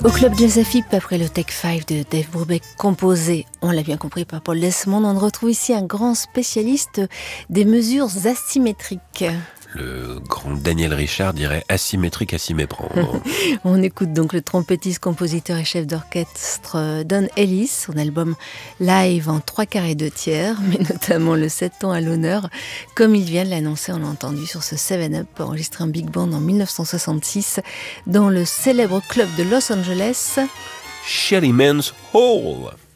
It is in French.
Au club Jazz AFIP, après le Take 5 de Dave Brubeck, composé, on l'a bien compris, par Paul Desmond, on retrouve ici un grand spécialiste des mesures asymétriques. Le grand Daniel Richard dirait asymétrique à s'y méprendre. On écoute donc le trompettiste, compositeur et chef d'orchestre Don Ellis, son album live en 3/4 et 2/3, mais notamment le 7 temps à l'honneur. Comme il vient de l'annoncer, on l'a entendu sur ce 7-Up, enregistré en big band en 1966 dans le célèbre club de Los Angeles, Sherryman's Hall.